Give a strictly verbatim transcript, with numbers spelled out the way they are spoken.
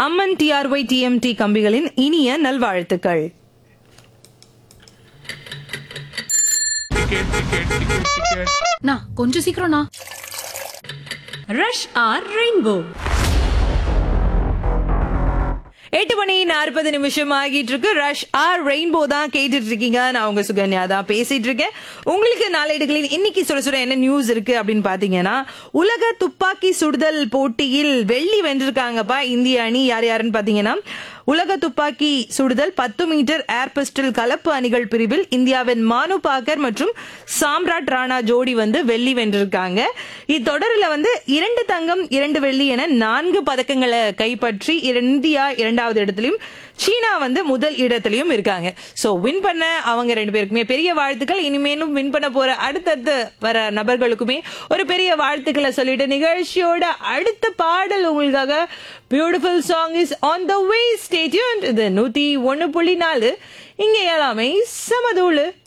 அம்மன் TRY TMT கம்பிகளின் இனிய நல்வாழ்த்துக்கள். நான் கொஞ்சம் சீக்கிரம் நான் ரஷ் ஆர் ரெயின்போ எட்டு மணி நாற்பது நிமிஷம் ஆகிட்டு இருக்கு. ரஷ் ஆர் ரெயின்போ தான் கேட்டுட்டு இருக்கீங்க. நான் உங்க சுகன்யா தான் பேசிட்டு இருக்கேன். உங்களுக்கு நாளேடுகளில் இன்னைக்கு சுட சுட என்ன நியூஸ் இருக்கு அப்படின்னு பாத்தீங்கன்னா, உலக துப்பாக்கி சுடுதல் போட்டியில் வெள்ளி வென்றிருக்காங்கப்பா இந்திய அணி. யார் யாருன்னு பாத்தீங்கன்னா, உலக துப்பாக்கி சுடுதல் பத்து மீட்டர் ஏர் பிஸ்டல் கலப்பு அணிகள் பிரிவில் இந்தியாவின் மானு பாக்கர் மற்றும் சாம்ராட் ராணா ஜோடி வந்து வெள்ளி வென்றிருக்காங்க. இத்தொடரில் வந்து இரண்டு தங்கம் இரண்டு வெள்ளி என நான்கு பதக்கங்களை கைப்பற்றி இந்தியா இரண்டாவது இடத்திலையும் சீனா வந்து முதல் இடத்திலையும் இருக்காங்க. சோ வின் பண்ண அவங்க ரெண்டு பேருக்குமே பெரிய வாழ்த்துக்கள். இனிமேலும் வின் பண்ண போற அடுத்தடுத்து வர நபர்களுக்குமே ஒரு பெரிய வாழ்த்துக்களை சொல்லிட்டு நிகழ்ச்சியோட அடுத்த பாடல் உங்களுக்காக beautiful song is on the way. Stay tuned. இது நூத்தி ஒன்னு புள்ளி நாலு. இங்க எல்லாமே சமதூளு.